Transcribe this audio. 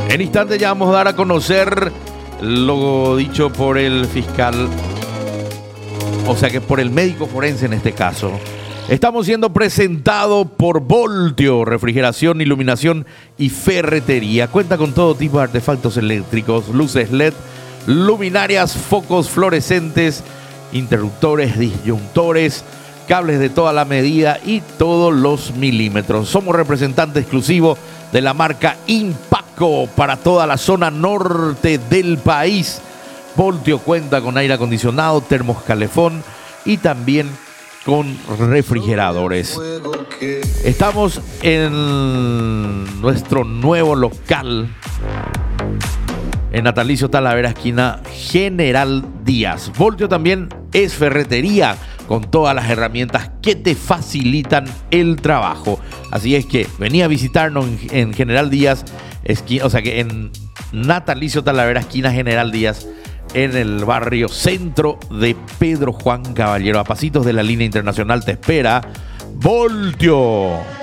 En instante ya vamos a dar a conocer lo dicho por el fiscal, o sea que por el médico forense en este caso. Estamos siendo presentados por Voltio, refrigeración, iluminación y ferretería. Cuenta con todo tipo de artefactos eléctricos, luces LED, luminarias, focos fluorescentes, interruptores, disyuntores, cables de toda la medida y todos los milímetros. Somos representante exclusivo de la marca Impaco para toda la zona norte del país. Voltio cuenta con aire acondicionado, termoscalefón y también con refrigeradores. Estamos en nuestro nuevo local en Natalicio Talavera, esquina General Díaz. Voltio también es ferretería con todas las herramientas que te facilitan el trabajo. Así es que vení a visitarnos en General Díaz, o sea que en Natalicio Talavera, esquina General Díaz, en el barrio centro de Pedro Juan Caballero, a pasitos de la línea internacional. Te espera Voltio.